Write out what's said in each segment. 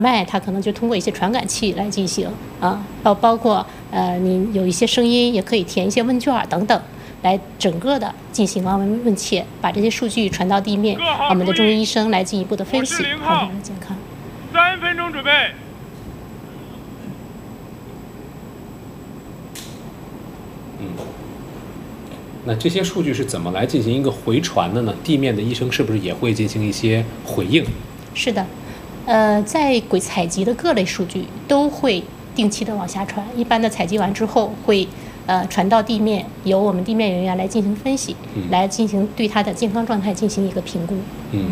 脉它可能就通过一些传感器来进行啊，包括你有一些声音也可以填一些问卷等等，来整个的进行望闻问切，把这些数据传到地面，我们的中医医生来进一步的分析患者的健康。 3分钟准备。 那这些数据是怎么来进行一个回传的呢？地面的医生是不是也会进行一些回应？ 是的，在采集的各类数据都会定期的往下传，一般的采集完之后会传到地面，由我们地面人员来进行分析，来进行对他的健康状态进行一个评估。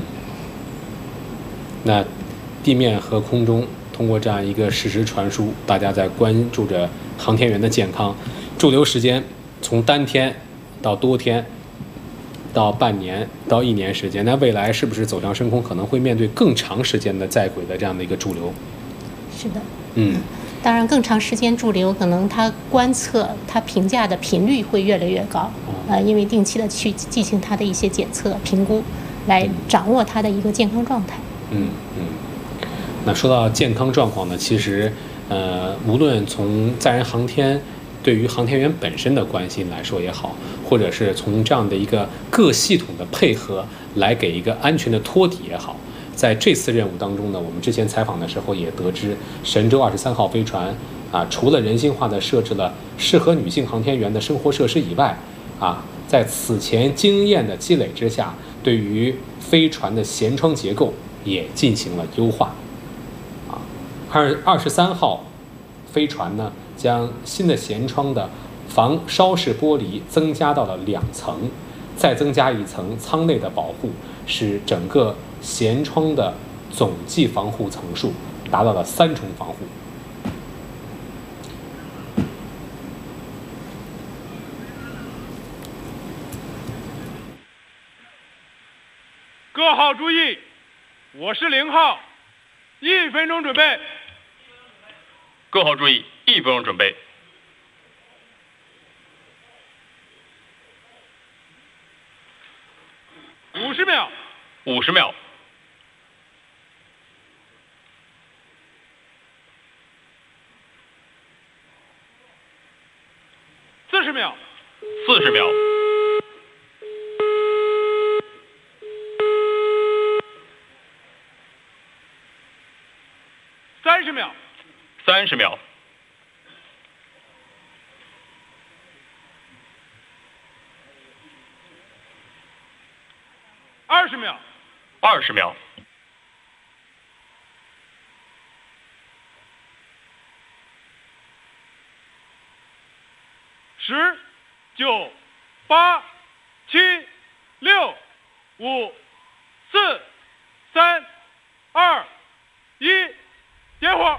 那地面和空中通过这样一个实时传输，大家在关注着航天员的健康，驻留时间从单天到多天，到半年到1年时间，那未来是不是走上深空可能会面对更长时间的在轨的这样的一个驻留？ 是的，当然更长时间驻留，可能它观测、它评价的频率会越来越高，因为定期的去进行它的一些检测、评估，来掌握它的一个健康状态。 那说到健康状况呢，其实无论从载人航天对于航天员本身的关心来说也好，或者是从这样的一个各系统的配合来给一个安全的托底也好，在这次任务当中呢，我们之前采访的时候也得知，神舟23号飞船除了人性化的设置了适合女性航天员的生活设施以外，在此前经验的积累之下，对于飞船的舷窗结构也进行了优化。23号飞船呢，将新的舷窗的防烧式玻璃增加到了2层，再增加1层舱内的保护，使整个舷窗的总计防护层数达到了3重防护。 各号注意，我是0号，1分钟准备。 各号注意，1分钟准备。 50秒。 50秒。 40秒。 40秒。 30秒。 30秒。 20秒。 20秒。 10、9、8、7、6、5、4、3、2、1，点火。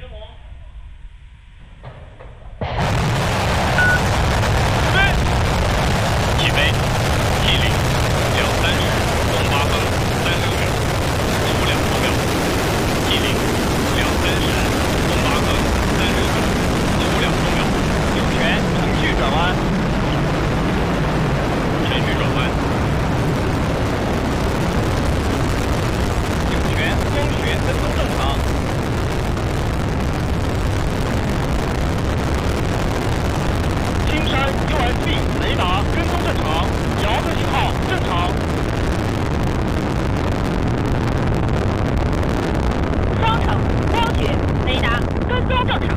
起飞，T0，230，东8分36秒，15两多秒。T0，230，东8分36秒，15两多秒。有权程序转弯。程序转弯。有权光学跟踪正常。青山 USB 雷达跟踪正常，遥控信号正常。 双城光学雷达跟踪正常。